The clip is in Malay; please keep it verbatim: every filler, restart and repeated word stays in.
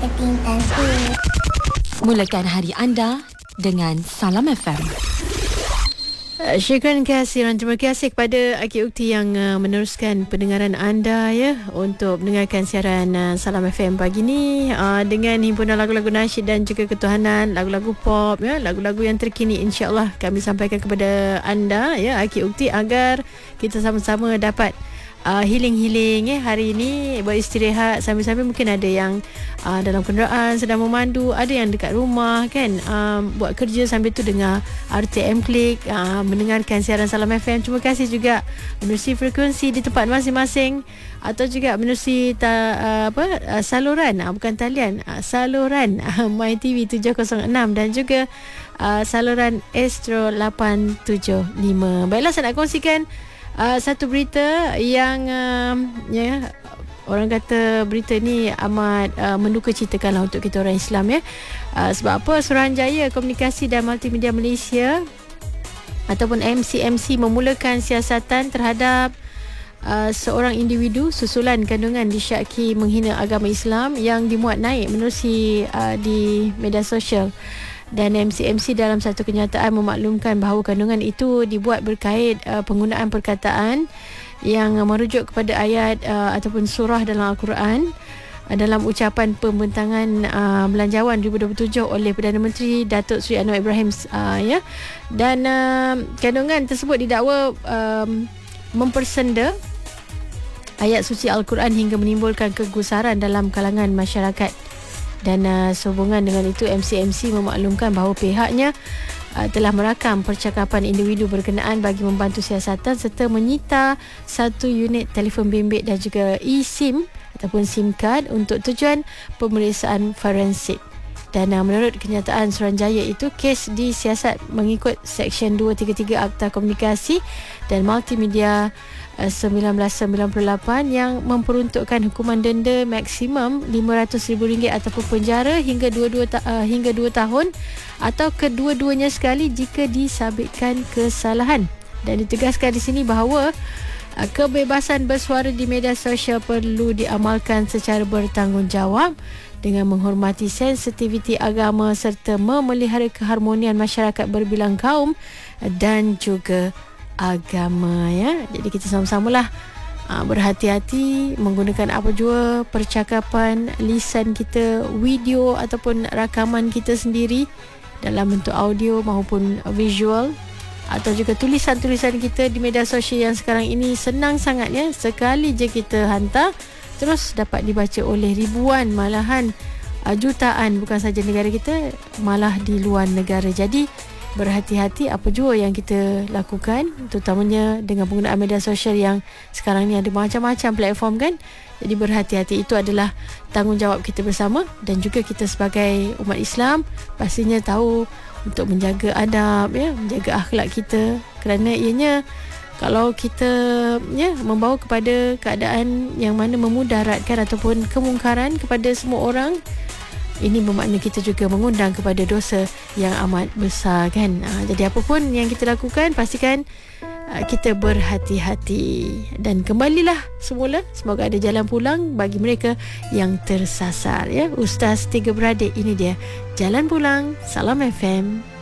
seperti intan susu. Mulakan hari anda dengan Salam F M. Uh, syukran kasiran. Terima kasih kepada Akik Ukti yang uh, meneruskan pendengaran anda ya untuk mendengarkan siaran uh, Salam F M pagi ni uh, dengan himpunan lagu-lagu nasyid dan juga ketuhanan, lagu-lagu pop ya, lagu-lagu yang terkini, insya-Allah kami sampaikan kepada anda ya Akik Ukti agar kita sama-sama dapat Uh, healing-healing eh hari ini, beristirahat sambil-sambil. Mungkin ada yang uh, dalam kenderaan sedang memandu, ada yang dekat rumah kan, um, buat kerja sambil tu dengar R T M Klik, uh, mendengarkan siaran Salam F M. Terima kasih juga menerusi frekuensi di tempat masing-masing atau juga menerusi ta, uh, apa uh, saluran uh, bukan talian uh, saluran uh, My T V tujuh kosong enam dan juga uh, saluran Astro lapan tujuh lima. Baiklah, saya nak kongsikan Uh, satu berita yang uh, ya, orang kata berita ni amat uh, menduka citakanlah untuk kita orang Islam ya. Uh, sebab apa? Suruhanjaya Komunikasi dan Multimedia Malaysia ataupun M C M C memulakan siasatan terhadap uh, seorang individu susulan kandungan disyaki menghina agama Islam yang dimuat naik menerusi uh, di media sosial. Dan M C M C dalam satu kenyataan memaklumkan bahawa kandungan itu dibuat berkait uh, penggunaan perkataan yang merujuk kepada ayat uh, ataupun surah dalam Al-Quran uh, dalam ucapan pembentangan uh, Belanjawan dua ribu dua puluh tujuh oleh Perdana Menteri Datuk Seri Anwar Ibrahim uh, ya. Dan uh, kandungan tersebut didakwa um, mempersenda ayat suci Al-Quran hingga menimbulkan kegusaran dalam kalangan masyarakat. Dan uh, sehubungan dengan itu, M C M C memaklumkan bahawa pihaknya uh, telah merakam percakapan individu berkenaan bagi membantu siasatan serta menyita satu unit telefon bimbit dan juga eSIM ataupun SIM card untuk tujuan pemeriksaan forensik. Dan uh, menurut kenyataan Suruhanjaya itu, kes disiasat mengikut Seksyen dua tiga tiga Akta Komunikasi dan Multimedia uh, seribu sembilan ratus sembilan puluh lapan yang memperuntukkan hukuman denda maksimum lima ratus ribu ringgit ataupun penjara hingga dua uh, tahun atau kedua-duanya sekali jika disabitkan kesalahan. Dan ditegaskan di sini bahawa uh, kebebasan bersuara di media sosial perlu diamalkan secara bertanggungjawab dengan menghormati sensitiviti agama serta memelihara keharmonian masyarakat berbilang kaum dan juga agama ya. Jadi kita sama-samalah uh, berhati-hati menggunakan apa jua percakapan lisan kita, video ataupun rakaman kita sendiri dalam bentuk audio maupun visual atau juga tulisan-tulisan kita di media sosial yang sekarang ini senang sangat ya. Sekali je kita hantar, terus dapat dibaca oleh ribuan, malahan uh, jutaan, bukan saja negara kita, malah di luar negara. Jadi berhati-hati apa jua yang kita lakukan, terutamanya dengan penggunaan media sosial yang sekarang ni ada macam-macam platform kan. Jadi berhati-hati, itu adalah tanggungjawab kita bersama. Dan juga kita sebagai umat Islam pastinya tahu untuk menjaga adab ya, menjaga akhlak kita, kerana ianya kalau kita ya membawa kepada keadaan yang mana memudaratkan ataupun kemungkaran kepada semua orang, ini bermakna kita juga mengundang kepada dosa yang amat besar kan. Ha, jadi apapun yang kita lakukan, pastikan uh, kita berhati-hati. Dan kembalilah semula, semoga ada jalan pulang bagi mereka yang tersasar ya. Ustaz Tiga Beradik, ini dia Jalan Pulang Salam F M.